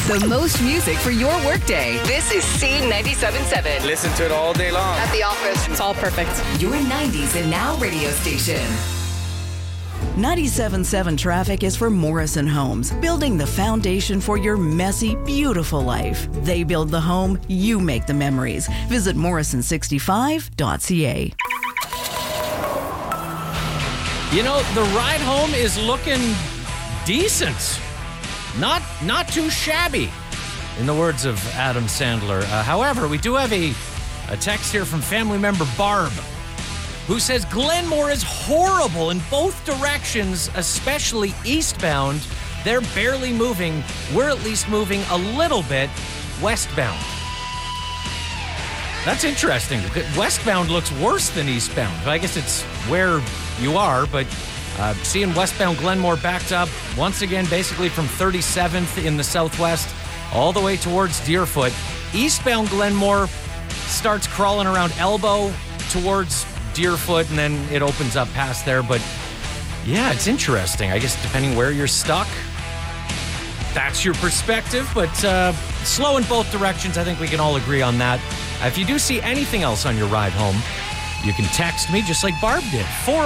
The most music for your workday. This is C97.7. Listen to it all day long. At the office. It's all perfect. Your 90s and now radio station. 97.7 Traffic is for Morrison Homes, building the foundation for your messy, beautiful life. They build the home, you make the memories. Visit morrison65.ca. You know, the ride home is looking decent. Not too shabby, in the words of Adam Sandler. However, we do have a text here from family member Barb, who says Glenmore is horrible in both directions, especially eastbound. They're barely moving. We're at least moving a little bit westbound. That's interesting. Westbound looks worse than eastbound. I guess it's where you are, but seeing westbound Glenmore backed up once again, basically from 37th in the southwest all the way towards Deerfoot. Eastbound Glenmore starts crawling around Elbow towards Deerfoot, and then it opens up past there. But yeah, it's interesting. I guess depending where you're stuck, that's your perspective. But slow in both directions. I think we can all agree on that. If you do see anything else on your ride home, you can text me just like Barb did.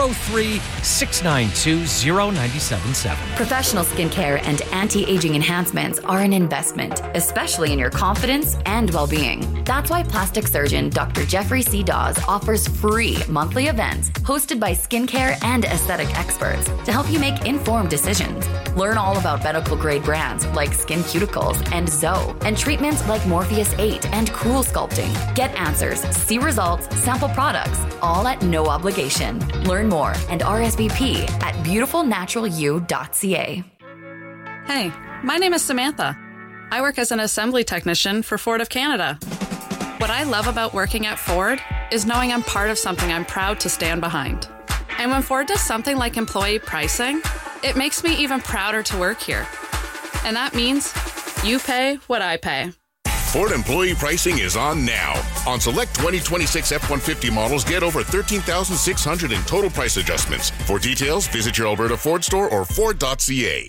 403-692-0977. Professional skincare and anti-aging enhancements are an investment, especially in your confidence and well-being. That's why plastic surgeon Dr. Jeffrey C. Dawes offers free monthly events hosted by skincare and aesthetic experts to help you make informed decisions. Learn all about medical-grade brands like Skin Cuticles and Zoe, and treatments like Morpheus 8 and Cool Sculpting. Get answers, see results, sample products, all at no obligation. Learn more and RSVP at beautifulnaturalu.ca. Hey, my name is Samantha. I work as an assembly technician for Ford of Canada. What I love about working at Ford is knowing I'm part of something I'm proud to stand behind. And when Ford does something like employee pricing, it makes me even prouder to work here. And that means you pay what I pay. Ford employee pricing is on now. On select 2026 F-150 models, get over $13,600 in total price adjustments. For details, visit your Alberta Ford store or Ford.ca.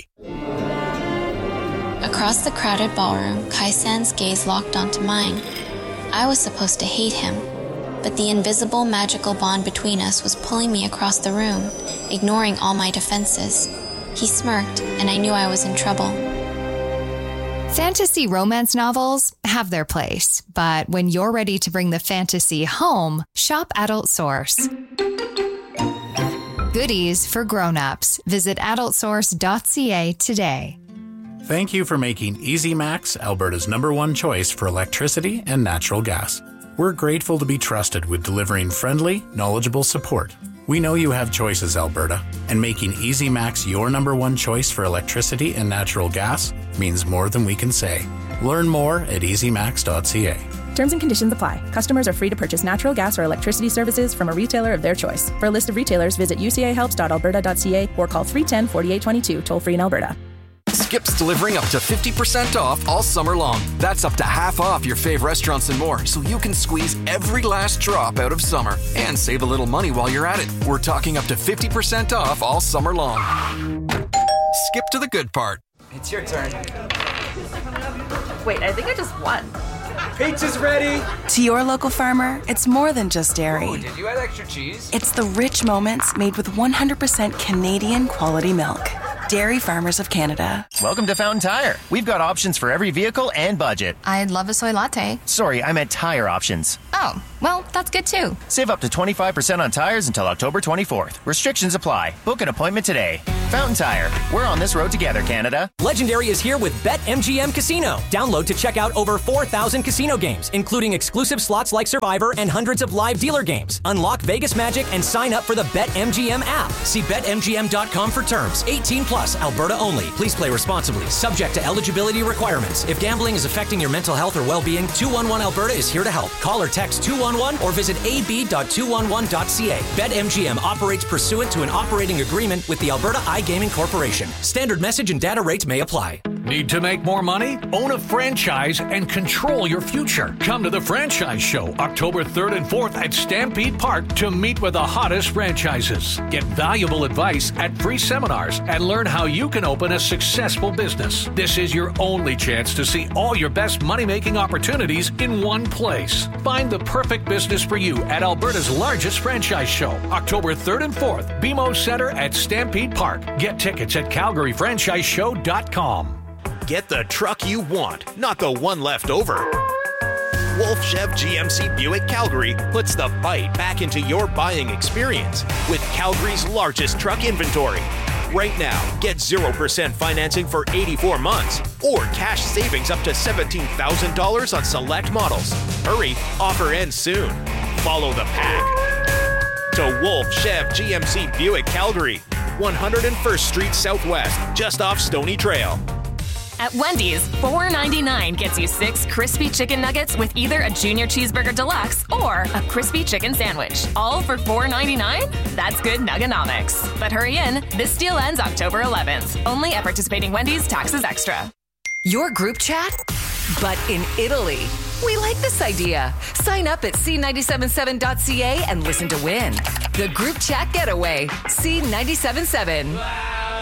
Across the crowded ballroom, Kai San's gaze locked onto mine. I was supposed to hate him, but the invisible, magical bond between us was pulling me across the room, ignoring all my defenses. He smirked, and I knew I was in trouble. Fantasy romance novels have their place, but when you're ready to bring the fantasy home, shop Adult Source. Goodies for grown-ups. Visit adultsource.ca today. Thank you for making Easy Max Alberta's #1 choice for electricity and natural gas. We're grateful to be trusted with delivering friendly, knowledgeable support. We know you have choices, Alberta, and making Easy Max your #1 choice for electricity and natural gas means more than we can say. Learn more at easymax.ca. Terms and conditions apply. Customers are free to purchase natural gas or electricity services from a retailer of their choice. For a list of retailers, visit ucahelps.alberta.ca or call 310-4822, toll-free in Alberta. Skip's delivering up to 50% off all summer long. That's up to half off your fave restaurants and more, so you can squeeze every last drop out of summer and save a little money while you're at it. We're talking up to 50% off all summer long. Skip to the good part. It's your turn. Wait, I think I just won. Pizza's ready. To your local farmer, it's more than just dairy. Oh, did you add extra cheese? It's the rich moments made with 100% Canadian quality milk. Dairy Farmers of Canada. Welcome to Fountain Tire. We've got options for every vehicle and budget. I'd love a soy latte. Sorry, I meant tire options. Oh, well, that's good too. Save up to 25% on tires until October 24th. Restrictions apply. Book an appointment today. Fountain Tire. We're on this road together, Canada. Legendary is here with BetMGM Casino. Download to check out over 4,000 casino games, including exclusive slots like Survivor and hundreds of live dealer games. Unlock Vegas Magic and sign up for the BetMGM app. See BetMGM.com for terms. 18 plus, Alberta only. Please play responsibly. Subject to eligibility requirements. If gambling is affecting your mental health or well-being, 211 Alberta is here to help. Call or text 211 or visit ab.211.ca. BetMGM operates pursuant to an operating agreement with the Alberta iGaming Corporation. Standard message and data rates may apply. Need to make more money? Own a franchise and control your future. Come to the Franchise Show October 3rd and 4th at Stampede Park to meet with the hottest franchises. Get valuable advice at free seminars and learn how you can open a successful business. This is your only chance to see all your best money-making opportunities in one place. Find the perfect business for you at Alberta's largest franchise show, October 3rd and 4th, BMO Centre at Stampede Park. Get tickets at CalgaryFranchiseShow.com. Get the truck you want, not the one left over. Wolf Chev GMC Buick Calgary puts the bite back into your buying experience with Calgary's largest truck inventory. Right now, get 0% financing for 84 months or cash savings up to $17,000 on select models. Hurry, offer ends soon. Follow the pack. To Wolf Chev GMC Buick Calgary, 101st Street Southwest, just off Stony Trail. At Wendy's, $4.99 gets you 6 crispy chicken nuggets with either a Junior Cheeseburger Deluxe or a crispy chicken sandwich. All for $4.99? That's good nuggonomics. But hurry in, this deal ends October 11th. Only at participating Wendy's, taxes extra. Your group chat, but in Italy. We like this idea. Sign up at C977.ca and listen to win. The group chat getaway. C977.